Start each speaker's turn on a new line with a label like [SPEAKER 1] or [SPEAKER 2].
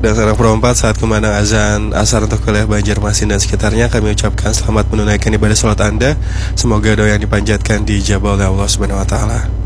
[SPEAKER 1] dan seorang perempat saat kumandang azan asar untuk wilayah Banjarmasin dan sekitarnya, kami ucapkan selamat menunaikan ibadah sholat Anda. Semoga doa yang dipanjatkan dijabah oleh Allah Subhanahu wa Ta'ala.